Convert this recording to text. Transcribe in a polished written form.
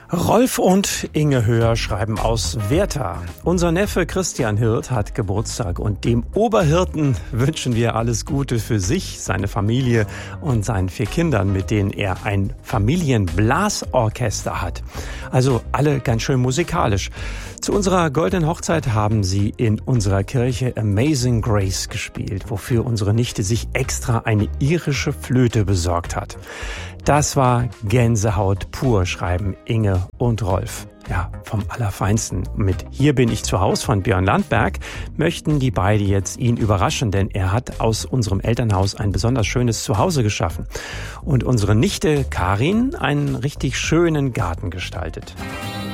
Rolf und Inge Höher schreiben aus Werther. Unser Neffe Christian Hirt hat Geburtstag und dem Oberhirten wünschen wir alles Gute für sich, seine Familie und seinen 4 Kindern, mit denen er ein Familienblasorchester hat. Also alle ganz schön musikalisch. Zu unserer goldenen Hochzeit haben sie in unserer Kirche Amazing Grace gespielt, wofür unsere Nichte sich extra eine irische Flöte besorgt hat. Das war Gänsehaut pur, schreiben Inge und Rolf. Ja, vom Allerfeinsten. Mit Hier bin ich zu Haus von Björn Landberg möchten die beiden jetzt ihn überraschen, denn er hat aus unserem Elternhaus ein besonders schönes Zuhause geschaffen und unsere Nichte Karin einen richtig schönen Garten gestaltet.